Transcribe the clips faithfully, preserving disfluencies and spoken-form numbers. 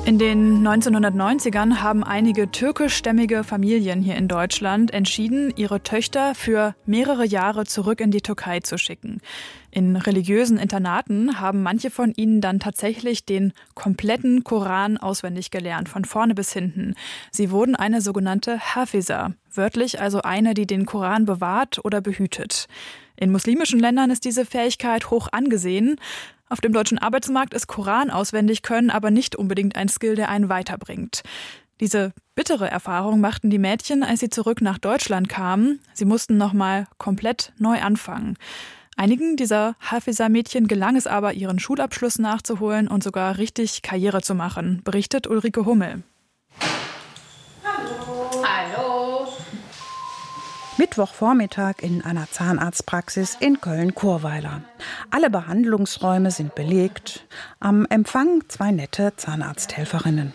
In den neunzehnhundertneunzigern haben einige türkischstämmige Familien hier in Deutschland entschieden, ihre Töchter für mehrere Jahre zurück in die Türkei zu schicken. In religiösen Internaten haben manche von ihnen dann tatsächlich den kompletten Koran auswendig gelernt, von vorne bis hinten. Sie wurden eine sogenannte Hafiza, wörtlich also eine, die den Koran bewahrt oder behütet. In muslimischen Ländern ist diese Fähigkeit hoch angesehen. Auf dem deutschen Arbeitsmarkt ist Koran auswendig können aber nicht unbedingt ein Skill, der einen weiterbringt. Diese bittere Erfahrung machten die Mädchen, als sie zurück nach Deutschland kamen. Sie mussten nochmal komplett neu anfangen. Einigen dieser Hafiza-Mädchen gelang es aber, ihren Schulabschluss nachzuholen und sogar richtig Karriere zu machen, berichtet Ulrike Hummel. Hallo. Hallo. Mittwochvormittag in einer Zahnarztpraxis in Köln-Churweiler. Alle Behandlungsräume sind belegt. Am Empfang zwei nette Zahnarzthelferinnen.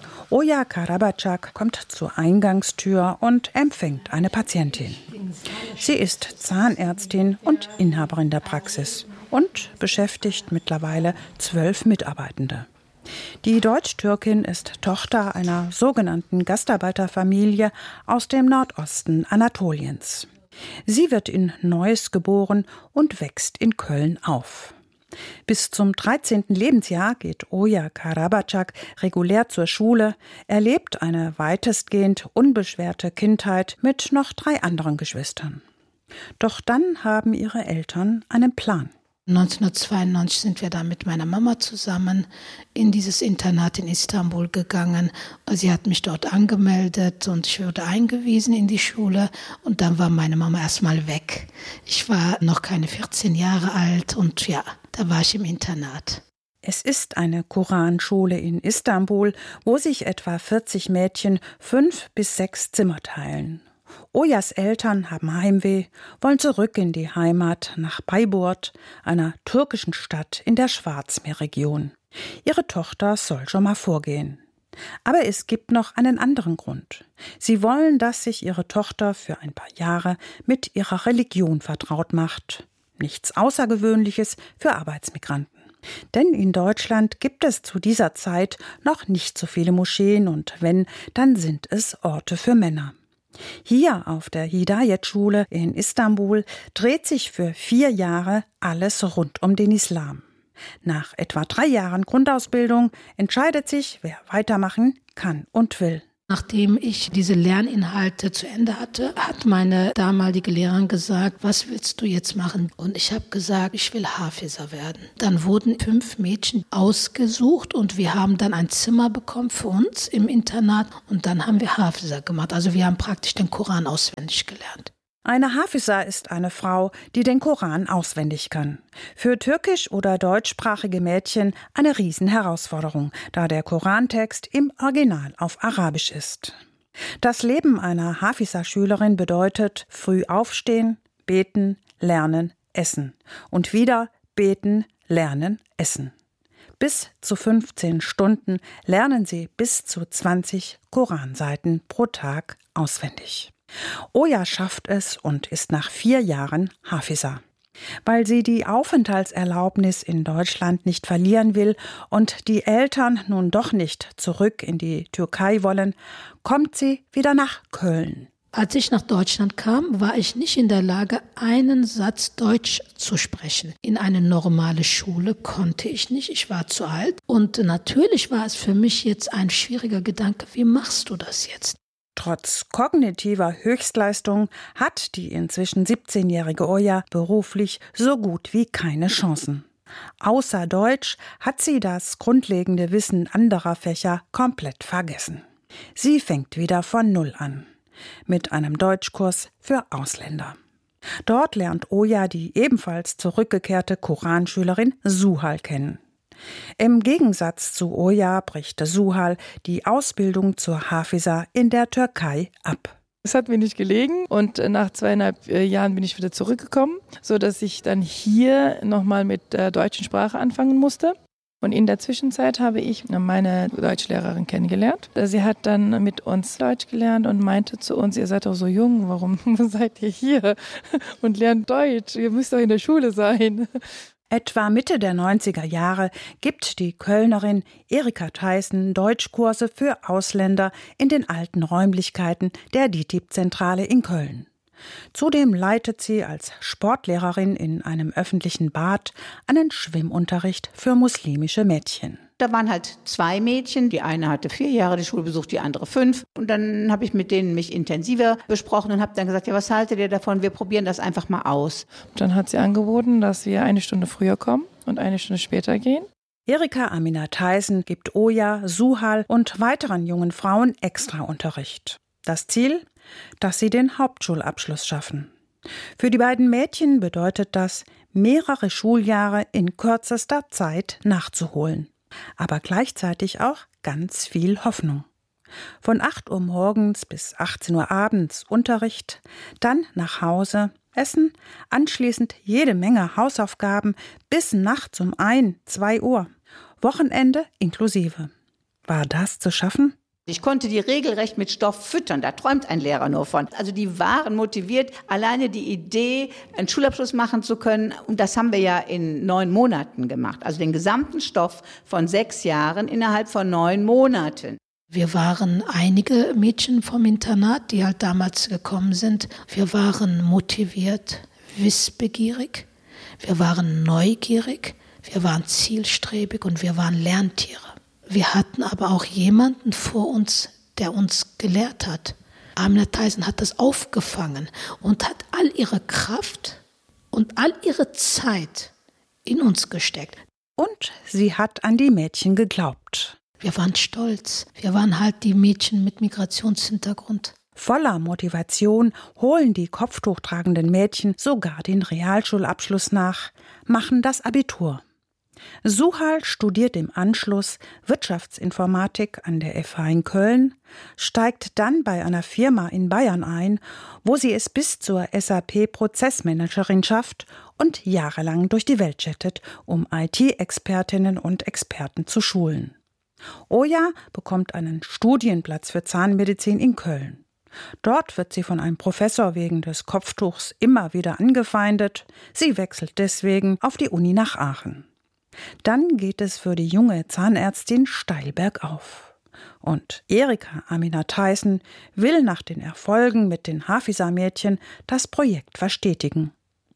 Oya Karabacak kommt zur Eingangstür und empfängt eine Patientin. Sie ist Zahnärztin und Inhaberin der Praxis und beschäftigt mittlerweile zwölf Mitarbeitende. Die Deutsch-Türkin ist Tochter einer sogenannten Gastarbeiterfamilie aus dem Nordosten Anatoliens. Sie wird in Neuss geboren und wächst in Köln auf. Bis zum dreizehnten Lebensjahr geht Oya Karabacak regulär zur Schule, erlebt eine weitestgehend unbeschwerte Kindheit mit noch drei anderen Geschwistern. Doch dann haben ihre Eltern einen Plan. neunzehnhundertzweiundneunzig sind wir dann mit meiner Mama zusammen in dieses Internat in Istanbul gegangen. Sie hat mich dort angemeldet und ich wurde eingewiesen in die Schule und dann war meine Mama erstmal weg. Ich war noch keine vierzehn Jahre alt und ja, da war ich im Internat. Es ist eine Koranschule in Istanbul, wo sich etwa vierzig Mädchen fünf bis sechs Zimmer teilen. Oyas Eltern haben Heimweh, wollen zurück in die Heimat nach Bayburt, einer türkischen Stadt in der Schwarzmeerregion. Ihre Tochter soll schon mal vorgehen. Aber es gibt noch einen anderen Grund. Sie wollen, dass sich ihre Tochter für ein paar Jahre mit ihrer Religion vertraut macht. Nichts Außergewöhnliches für Arbeitsmigranten. Denn in Deutschland gibt es zu dieser Zeit noch nicht so viele Moscheen und wenn, dann sind es Orte für Männer. Hier auf der Hidayet-Schule in Istanbul dreht sich für vier Jahre alles rund um den Islam. Nach etwa drei Jahren Grundausbildung entscheidet sich, wer weitermachen kann und will. Nachdem ich diese Lerninhalte zu Ende hatte, hat meine damalige Lehrerin gesagt, was willst du jetzt machen? Und ich habe gesagt, ich will Hafiza werden. Dann wurden fünf Mädchen ausgesucht und wir haben dann ein Zimmer bekommen für uns im Internat und dann haben wir Hafiza gemacht. Also wir haben praktisch den Koran auswendig gelernt. Eine Hafiza ist eine Frau, die den Koran auswendig kann. Für türkisch- oder deutschsprachige Mädchen eine Riesenherausforderung, da der Korantext im Original auf Arabisch ist. Das Leben einer Hafiza-Schülerin bedeutet früh aufstehen, beten, lernen, essen. Und wieder beten, lernen, essen. Bis zu fünfzehn Stunden lernen sie bis zu zwanzig Koranseiten pro Tag auswendig. Oya schafft es und ist nach vier Jahren Hafiza. Weil sie die Aufenthaltserlaubnis in Deutschland nicht verlieren will und die Eltern nun doch nicht zurück in die Türkei wollen, kommt sie wieder nach Köln. Als ich nach Deutschland kam, war ich nicht in der Lage, einen Satz Deutsch zu sprechen. In eine normale Schule konnte ich nicht, ich war zu alt. Und natürlich war es für mich jetzt ein schwieriger Gedanke, wie machst du das jetzt? Trotz kognitiver Höchstleistung hat die inzwischen siebzehnjährige Oya beruflich so gut wie keine Chancen. Außer Deutsch hat sie das grundlegende Wissen anderer Fächer komplett vergessen. Sie fängt wieder von Null an. Mit einem Deutschkurs für Ausländer. Dort lernt Oya die ebenfalls zurückgekehrte Koranschülerin Suhal kennen. Im Gegensatz zu Oya bricht Suhal die Ausbildung zur Hafiza in der Türkei ab. Es hat mir nicht gelegen und nach zweieinhalb Jahren bin ich wieder zurückgekommen, sodass ich dann hier nochmal mit der deutschen Sprache anfangen musste. Und in der Zwischenzeit habe ich meine Deutschlehrerin kennengelernt. Sie hat dann mit uns Deutsch gelernt und meinte zu uns, ihr seid doch so jung, warum seid ihr hier und lernt Deutsch? Ihr müsst doch in der Schule sein. Etwa Mitte der neunziger Jahre gibt die Kölnerin Erika Theissen Deutschkurse für Ausländer in den alten Räumlichkeiten der D I T I B-Zentrale in Köln. Zudem leitet sie als Sportlehrerin in einem öffentlichen Bad einen Schwimmunterricht für muslimische Mädchen. Da waren halt zwei Mädchen, die eine hatte vier Jahre die Schule besucht, die andere fünf. Und dann habe ich mit denen mich intensiver besprochen und habe dann gesagt, ja, was haltet ihr davon? Wir probieren das einfach mal aus. Dann hat sie angeboten, dass wir eine Stunde früher kommen und eine Stunde später gehen. Erika Amina Theissen gibt Oja, Suhal und weiteren jungen Frauen Extraunterricht. Das Ziel? Dass sie den Hauptschulabschluss schaffen. Für die beiden Mädchen bedeutet das, mehrere Schuljahre in kürzester Zeit nachzuholen. Aber gleichzeitig auch ganz viel Hoffnung. Von acht Uhr morgens bis achtzehn Uhr abends Unterricht, dann nach Hause, Essen, anschließend jede Menge Hausaufgaben bis nachts um ein, zwei Uhr. Wochenende inklusive. War das zu schaffen? Ich konnte die regelrecht mit Stoff füttern, da träumt ein Lehrer nur von. Also die waren motiviert, alleine die Idee, einen Schulabschluss machen zu können. Und das haben wir ja in neun Monaten gemacht. Also den gesamten Stoff von sechs Jahren innerhalb von neun Monaten. Wir waren einige Mädchen vom Internat, die halt damals gekommen sind. Wir waren motiviert, wissbegierig, wir waren neugierig, wir waren zielstrebig und wir waren Lerntiere. Wir hatten aber auch jemanden vor uns, der uns gelehrt hat. Amina Theissen hat das aufgefangen und hat all ihre Kraft und all ihre Zeit in uns gesteckt. Und sie hat an die Mädchen geglaubt. Wir waren stolz. Wir waren halt die Mädchen mit Migrationshintergrund. Voller Motivation holen die kopftuchtragenden Mädchen sogar den Realschulabschluss nach, machen das Abitur. Suhal studiert im Anschluss Wirtschaftsinformatik an der F H in Köln, steigt dann bei einer Firma in Bayern ein, wo sie es bis zur S A P-Prozessmanagerin schafft und jahrelang durch die Welt jettet, um I T-Expertinnen und Experten zu schulen. Oja bekommt einen Studienplatz für Zahnmedizin in Köln. Dort wird sie von einem Professor wegen des Kopftuchs immer wieder angefeindet. Sie wechselt deswegen auf die Uni nach Aachen. Dann geht es für die junge Zahnärztin steil bergauf. Und Erika Amina Theissen will nach den Erfolgen mit den Hafisa-Mädchen das Projekt verstetigen.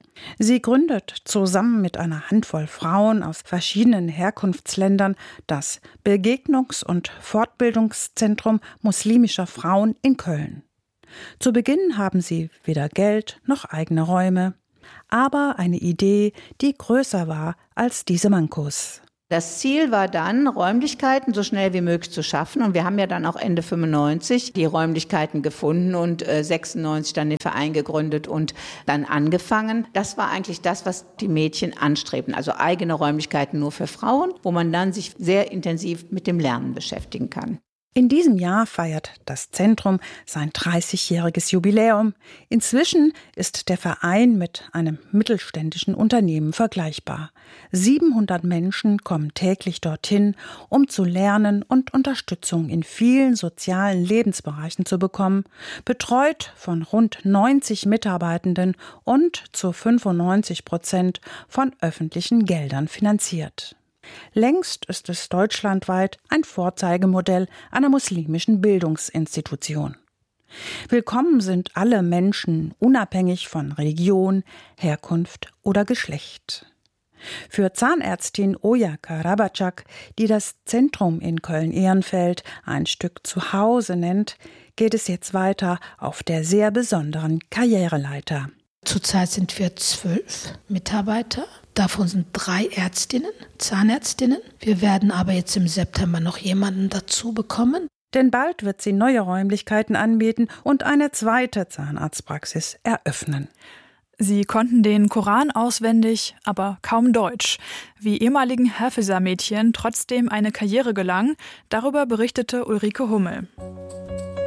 Sie gründet zusammen mit einer Handvoll Frauen aus verschiedenen Herkunftsländern das Begegnungs- und Fortbildungszentrum muslimischer Frauen in Köln. Zu Beginn haben sie weder Geld noch eigene Räume, aber eine Idee, die größer war als diese Mankos. Das Ziel war dann, Räumlichkeiten so schnell wie möglich zu schaffen. Und wir haben ja dann auch Ende fünfundneunzig die Räumlichkeiten gefunden und äh, sechsundneunzig dann den Verein gegründet und dann angefangen. Das war eigentlich das, was die Mädchen anstreben. Also eigene Räumlichkeiten nur für Frauen, wo man dann sich sehr intensiv mit dem Lernen beschäftigen kann. In diesem Jahr feiert das Zentrum sein dreißigjähriges Jubiläum. Inzwischen ist der Verein mit einem mittelständischen Unternehmen vergleichbar. siebenhundert Menschen kommen täglich dorthin, um zu lernen und Unterstützung in vielen sozialen Lebensbereichen zu bekommen, betreut von rund neunzig Mitarbeitenden und zu fünfundneunzig Prozent von öffentlichen Geldern finanziert. Längst ist es deutschlandweit ein Vorzeigemodell einer muslimischen Bildungsinstitution. Willkommen sind alle Menschen, unabhängig von Religion, Herkunft oder Geschlecht. Für Zahnärztin Oja Karabacak, die das Zentrum in Köln-Ehrenfeld ein Stück Zuhause nennt, geht es jetzt weiter auf der sehr besonderen Karriereleiter. Zurzeit sind wir zwölf Mitarbeiter. Davon sind drei Ärztinnen, Zahnärztinnen. Wir werden aber jetzt im September noch jemanden dazu bekommen. Denn bald wird sie neue Räumlichkeiten anbieten und eine zweite Zahnarztpraxis eröffnen. Sie konnten den Koran auswendig, aber kaum Deutsch. Wie ehemaligen Hafisa-Mädchen trotzdem eine Karriere gelang, darüber berichtete Ulrike Hummel.